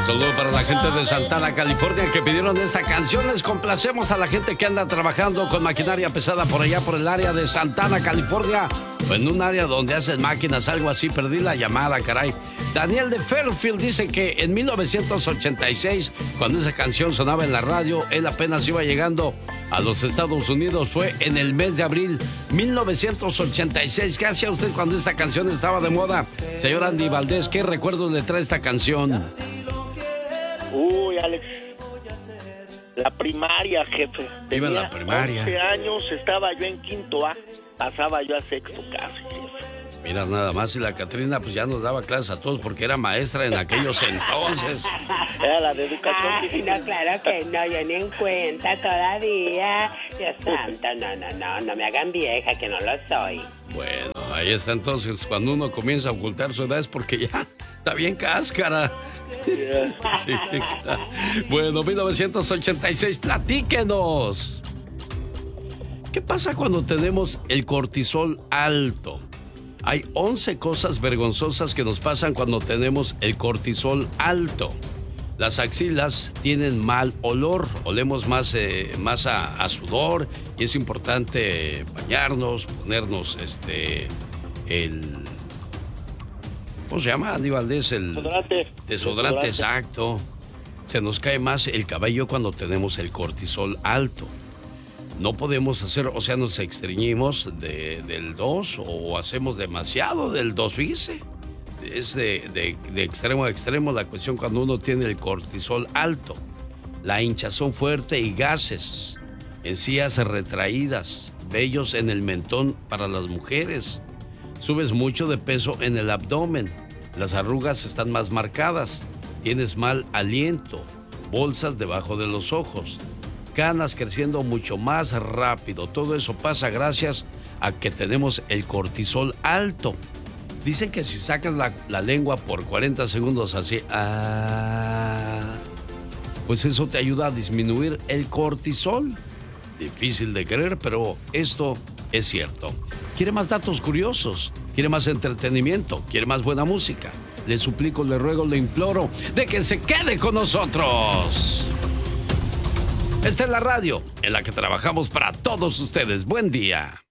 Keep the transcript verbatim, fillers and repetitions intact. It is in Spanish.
Un saludo para la gente de Santana, California, que pidieron esta canción. Les complacemos a la gente que anda trabajando con maquinaria pesada por allá, por el área de Santana, California, o en un área donde hacen máquinas, algo así. Perdí la llamada, caray. Daniel de Fairfield dice que en mil novecientos ochenta y seis, cuando esa canción sonaba en la radio, él apenas iba llegando a los Estados Unidos. Fue en el mes de abril mil novecientos ochenta y seis. ¿Qué hacía usted cuando esta canción estaba de moda? Señor Andy Valdés, ¿qué recuerdos le trae esta canción? Uy, Alex, la primaria, jefe. Iba en la primaria. once años, estaba yo en quinto A, pasaba yo a sexto casi, jefe. Mira, nada más, y la Catrina pues ya nos daba clases a todos porque era maestra en aquellos entonces. Era la de educación. Ay, no, claro que no, yo ni en cuenta todavía. Dios santo, no, no, no, no me hagan vieja, que no lo soy. Bueno, ahí está entonces, cuando uno comienza a ocultar su edad es porque ya está bien cáscara. Sí, claro. Bueno, mil novecientos ochenta y seis, platíquenos. ¿Qué pasa cuando tenemos el cortisol alto? Hay once cosas vergonzosas que nos pasan cuando tenemos el cortisol alto. Las axilas tienen mal olor, olemos más, eh, más a, a sudor, y es importante bañarnos, ponernos este el ¿cómo se llama, Andy Valdés? El desodorante. Desodorante, exacto. Se nos cae más el cabello cuando tenemos el cortisol alto. No podemos hacer, o sea, nos estreñimos de, del dos o hacemos demasiado del dos, fíjese. Es de, de, de extremo a extremo la cuestión cuando uno tiene el cortisol alto. La hinchazón fuerte y gases, encías retraídas, vellos en el mentón para las mujeres. Subes mucho de peso en el abdomen, las arrugas están más marcadas, tienes mal aliento, bolsas debajo de los ojos, canas creciendo mucho más rápido. Todo eso pasa gracias a que tenemos el cortisol alto. Dicen que si sacas la, la lengua por cuarenta segundos así, ah, pues eso te ayuda a disminuir el cortisol. Difícil de creer, pero esto es cierto. ¿Quiere más datos curiosos? ¿Quiere más entretenimiento? ¿Quiere más buena música? Le suplico, le ruego, le imploro de que se quede con nosotros. Esta es la radio en la que trabajamos para todos ustedes. Buen día.